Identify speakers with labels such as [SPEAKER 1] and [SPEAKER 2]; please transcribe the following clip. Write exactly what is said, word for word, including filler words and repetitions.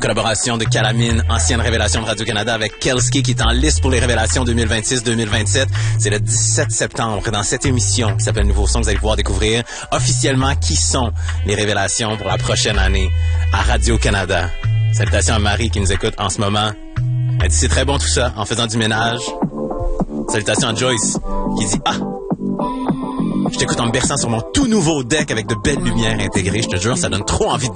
[SPEAKER 1] Collaboration de Calamine, ancienne révélation de Radio-Canada, avec Kelski, qui est en liste pour les révélations deux mille vingt-six deux mille vingt-sept. C'est le dix-sept septembre. Dans cette émission qui s'appelle Nouveau Son, vous allez pouvoir découvrir officiellement qui sont les révélations pour la prochaine année à Radio-Canada. Salutations à Marie qui nous écoute en ce moment. Elle dit c'est très bon tout ça, en faisant du ménage. Salutations à Joyce qui dit « Ah! Je t'écoute en me berçant sur mon tout nouveau deck avec de belles lumières intégrées. Je te jure, ça donne trop envie de